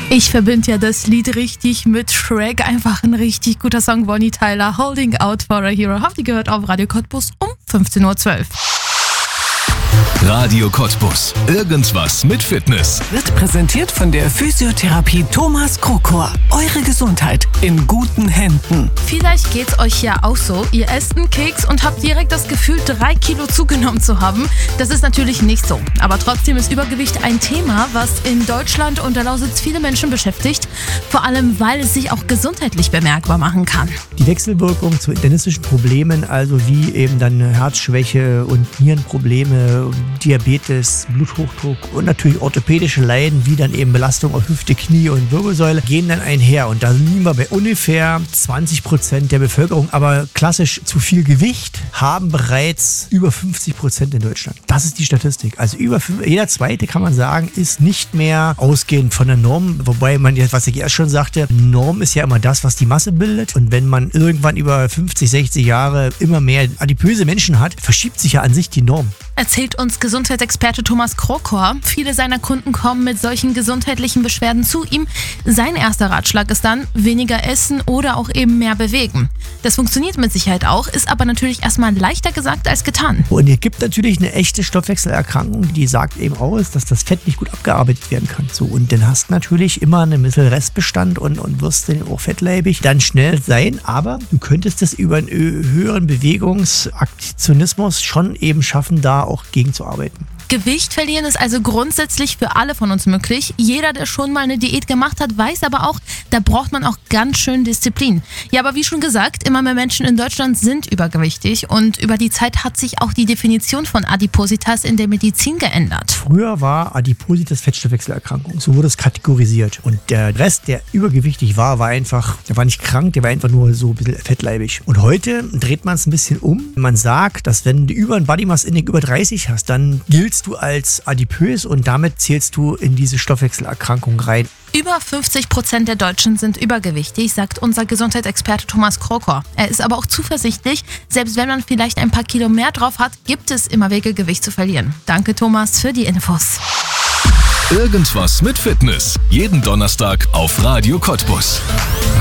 Ich verbinde ja das Lied richtig mit Shrek. Einfach ein richtig guter Song. Bonnie Tyler, Holding Out for a Hero. Habt ihr gehört auf Radio Cottbus um 15.12 Uhr. Radio Cottbus. Irgendwas mit Fitness. Wird präsentiert von der Physiotherapie Thomas Krokor. Eure Gesundheit in guten Händen. Vielleicht geht's euch ja auch so. Ihr esst einen Keks und habt direkt das Gefühl, 3 Kilo zugenommen zu haben. Das ist natürlich nicht so. Aber trotzdem ist Übergewicht ein Thema, was in Deutschland und der Lausitz viele Menschen beschäftigt. Vor allem, weil es sich auch gesundheitlich bemerkbar machen kann. Die Wechselwirkung zu internistischen Problemen, also wie eben dann Herzschwäche und Nierenprobleme, Diabetes, Bluthochdruck und natürlich orthopädische Leiden, wie dann eben Belastung auf Hüfte, Knie und Wirbelsäule, gehen dann einher. Und da liegen wir bei ungefähr 20% der Bevölkerung. Aber klassisch zu viel Gewicht haben bereits über 50% in Deutschland. Das ist die Statistik. Also jeder Zweite, kann man sagen, ist nicht mehr ausgehend von der Norm. Wobei man, was ich erst schon sagte, Norm ist ja immer das, was die Masse bildet. Und wenn man irgendwann über 50, 60 Jahre immer mehr adipöse Menschen hat, verschiebt sich ja an sich die Norm. Erzählt uns Gesundheitsexperte Thomas Krokor. Viele seiner Kunden kommen mit solchen gesundheitlichen Beschwerden zu ihm. Sein erster Ratschlag ist dann, weniger essen oder auch eben mehr bewegen. Das funktioniert mit Sicherheit auch, ist aber natürlich erstmal leichter gesagt als getan. Und es gibt natürlich eine echte Stoffwechselerkrankung, die sagt eben aus, dass das Fett nicht gut abgearbeitet werden kann. So, und dann hast du natürlich immer ein bisschen Restbestand und wirst dann auch fettleibig dann schnell sein. Aber du könntest es über einen höheren Bewegungsaktionismus schon eben schaffen, da auch gegenzuarbeiten. Gewicht verlieren ist also grundsätzlich für alle von uns möglich. Jeder, der schon mal eine Diät gemacht hat, weiß aber auch, da braucht man auch ganz schön Disziplin. Ja, aber wie schon gesagt, immer mehr Menschen in Deutschland sind übergewichtig und über die Zeit hat sich auch die Definition von Adipositas in der Medizin geändert. Früher war Adipositas Fettstoffwechselerkrankung, so wurde es kategorisiert. Und der Rest, der übergewichtig war, der war nicht krank, der war einfach nur so ein bisschen fettleibig. Und heute dreht man es ein bisschen um. Man sagt, dass wenn du über einen Body Mass Index über 30 hast, dann giltst du als adipös und damit zählst du in diese Stoffwechselerkrankung rein. Über 50% der Deutschen sind übergewichtig, sagt unser Gesundheitsexperte Thomas Krokor. Er ist aber auch zuversichtlich, selbst wenn man vielleicht ein paar Kilo mehr drauf hat, gibt es immer Wege, Gewicht zu verlieren. Danke Thomas für die Infos. Irgendwas mit Fitness. Jeden Donnerstag auf Radio Cottbus.